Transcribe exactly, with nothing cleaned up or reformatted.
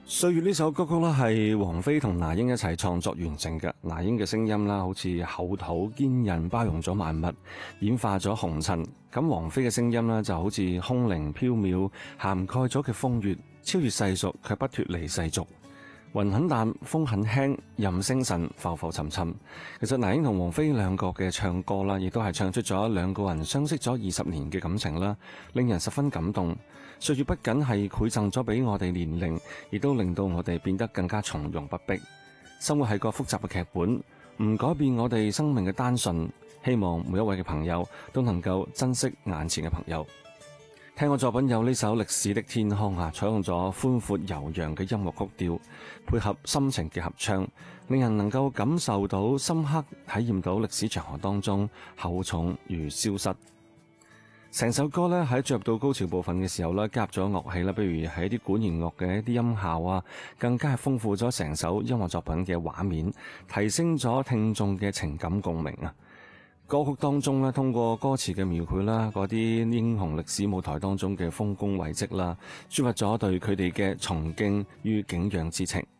歲月呢首歌曲啦，係王菲同那英一齊創作完成嘅。那英嘅聲音啦，好似厚土堅韌，包容咗萬物，演化咗紅塵。咁王菲嘅聲音呢，就好似空靈飄渺，涵蓋咗嘅風月，超越世俗，卻不脫離世俗。雲很淡，風很輕，任星辰浮浮沉沉。其實那英同王菲兩個嘅唱歌啦，亦都係唱出咗兩個人相識咗二十年嘅感情啦，令人十分感動。歲月不僅係饋贈咗俾我哋年齡，亦都令到我哋變得更加從容不迫。生活係個複雜嘅劇本，唔改變我哋生命嘅單純。希望每一位嘅朋友都能夠珍惜眼前嘅朋友。聽我作品有呢首《歷史的天空》啊，採用咗寬闊悠揚嘅音樂曲調，配合深情嘅合唱，令人能夠感受到深刻體驗到歷史長河當中厚重與消失。成首歌咧喺進入到高潮部分嘅時候咧，加入咗樂器啦，比如係一啲管弦樂嘅一啲音效啊，更加係豐富咗成首音樂作品嘅畫面，提升咗聽眾嘅情感共鳴啊！歌曲當中咧，通過歌詞嘅描繪啦，嗰啲英雄歷史舞台當中嘅豐功偉績啦，抒發咗對佢哋嘅崇敬與敬仰之情。